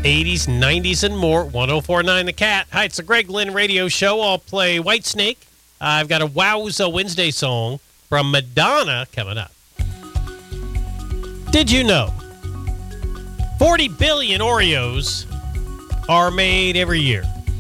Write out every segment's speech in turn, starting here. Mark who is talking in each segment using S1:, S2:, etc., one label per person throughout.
S1: 80s, 90s, and more. 1049 The Cat. Hi, it's the Greg Lynn Radio Show. I'll play Whitesnake. I've got a Wowza Wednesday song from Madonna coming up. Did you know 40 billion Oreos are made every year?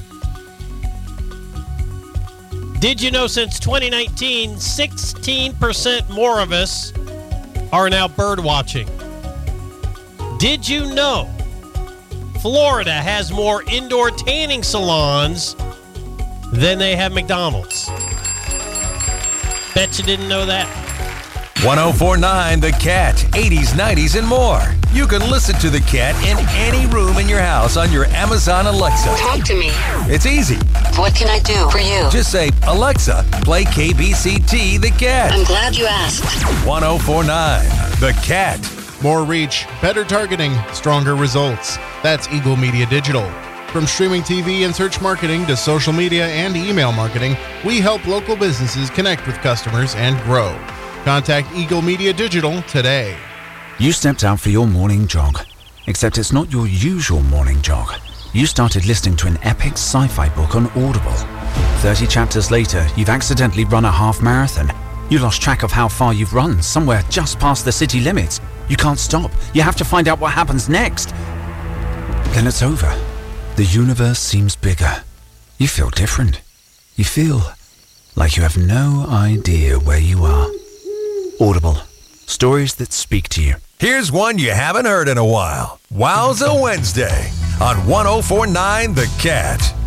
S1: Did you know since 2019, 16% more of us are now bird watching? Did you know Florida has more indoor tanning salons than they have McDonald's? Bet you didn't know that.
S2: 1049 The Cat, 80s, 90s, and more. You can listen to The Cat in any room in your house on your Amazon Alexa.
S3: Talk to me.
S2: It's easy.
S3: What can I do for you?
S2: Just say, Alexa, play KBCT The Cat.
S3: I'm glad you asked.
S2: 1049 The Cat.
S4: More reach, better targeting, stronger results. That's Eagle Media Digital. From streaming TV and search marketing to social media and email marketing, we help local businesses connect with customers and grow. Contact Eagle Media Digital today.
S5: You stepped out for your morning jog, except it's not your usual morning jog. You started listening to an epic sci-fi book on Audible. 30 chapters later, you've accidentally run a half marathon. You lost track of how far you've run, somewhere just past the city limits. You can't stop. You have to find out what happens next. Then it's over. The universe seems bigger. You feel different. You feel like you have no idea where you are. Audible. Stories that speak to you.
S2: Here's one you haven't heard in a while. Wowza Wednesday on 1049 The Cat.